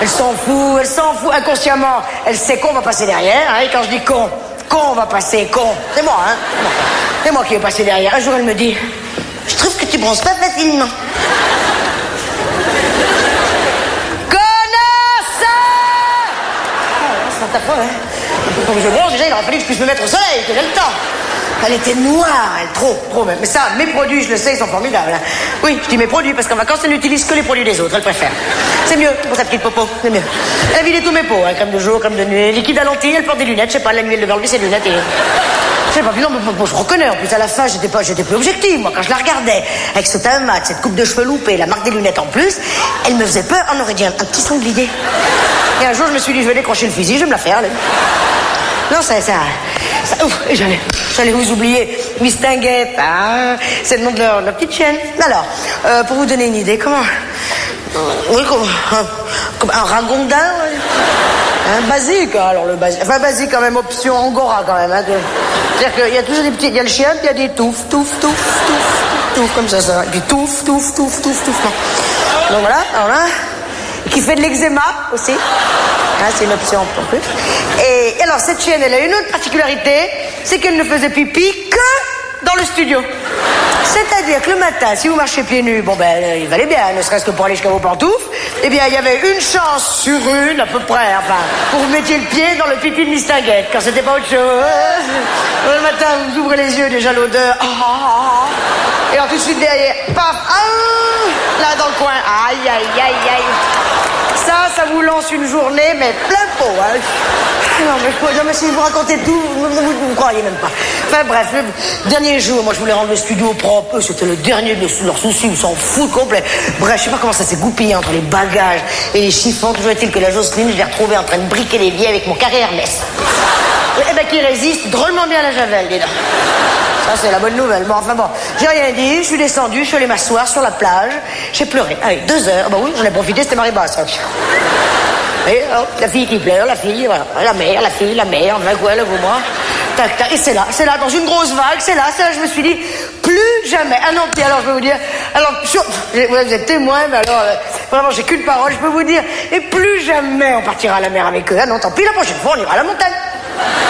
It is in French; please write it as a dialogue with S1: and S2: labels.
S1: Elle s'en fout, inconsciemment. Elle sait qu'on va passer derrière, hein, et quand je dis con va passer, con. C'est moi, hein. C'est moi qui vais passer derrière. Un jour, elle me dit, je trouve que tu bronzes pas facilement. Connasse! C'est ta faute, hein. Pour que je bronze, déjà, il aurait fallu que je puisse me mettre au soleil, que j'ai le temps. Elle était noire, elle, trop même. Mais ça, mes produits, je le sais, ils sont formidables. Hein. Oui, je dis mes produits, parce qu'en vacances, elle n'utilise que les produits des autres, elle préfère. C'est mieux pour sa petite popo, c'est mieux. Elle a vidé tous mes pots, hein, crème de jour, crème de nuit, liquide à lentilles, elle porte des lunettes, je sais pas, la nuit, elle devait enlever ses lunettes et... Je sais pas, puis non, je reconnais, en plus, à la fin, j'étais plus objective, moi, quand je la regardais, avec ce teint mat, cette coupe de cheveux loupée, la marque des lunettes en plus, elle me faisait peur, on aurait dit un petit sanglier. Et un jour, je me suis dit, je vais décrocher le fusil, je vais me la faire, là. Non, ça ouf, et j'allais vous oublier. Miss Tinguette, hein, c'est le nom de leur petite chaîne. Alors, pour vous donner une idée, comment... Oui, comme un ragondin, hein, basique, hein, alors le basique... Enfin, basique quand même, option Angora quand même, hein. C'est-à-dire qu'il y a toujours des petits... Il y a le chien, puis il y a des touf, comme ça. Et puis touf. Donc voilà, alors là... Qui fait de l'eczéma aussi. Hein, c'est une option en plus. Et alors, cette chienne, elle a une autre particularité, c'est qu'elle ne faisait pipi que dans le studio. C'est-à-dire que le matin, si vous marchez pieds nus, bon ben, il valait bien, ne serait-ce que pour aller jusqu'à vos pantoufles, eh bien, il y avait une chance sur une, à peu près, enfin, pour vous mettiez le pied dans le pipi de Miss Tinguette, quand c'était pas autre chose. Le matin, vous ouvrez les yeux, déjà l'odeur. Et alors, tout de suite derrière, paf, là, dans le coin, aïe. Ça vous lance une journée, mais plein pot, hein. Non, mais si vous racontez tout, vous ne croyez même pas. Enfin, bref, le dernier jour, moi, je voulais rendre le studio propre. C'était le dernier de leurs soucis, ils s'en foutent complet. Bref, je sais pas comment ça s'est goupillé entre les bagages et les chiffons. Toujours est-il que la Jocelyne, je l'ai retrouvée en train de briquer les vieilles avec mon carré Hermès. Eh ben, qui résiste drôlement bien à la javel, dis donc. Ça, c'est la bonne nouvelle. Bon, enfin bon, j'ai rien dit, je suis descendu, je suis allé m'asseoir sur la plage, j'ai pleuré. Allez, 2 heures. Bah oui, j'en ai profité, c'était marée basse. Et hop, la fille qui pleure, la fille, voilà. La mère, enfin quoi, là, vous, moi. Tac, et c'est là, dans une grosse vague, c'est là, je me suis dit, plus jamais. Ah non, puis alors, je peux vous dire, alors, vous êtes témoin, mais alors, vraiment, j'ai qu'une parole, je peux vous dire, et plus jamais on partira à la mer avec eux. Ah non, tant pis, la prochaine fois, on ira à la montagne.